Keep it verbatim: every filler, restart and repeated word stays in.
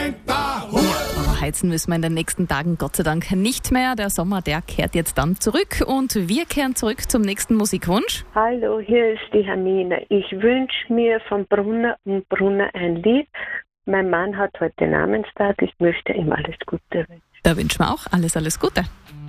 Aber heizen müssen wir in den nächsten Tagen Gott sei Dank nicht mehr. Der Sommer, der kehrt jetzt dann zurück und wir kehren zurück zum nächsten Musikwunsch. Hallo, hier ist die Hermine. Ich wünsche mir von Brunner und Brunner ein Lied. Mein Mann hat heute Namenstag. Ich möchte ihm alles Gute wünschen. Da wünschen wir auch alles, alles Gute.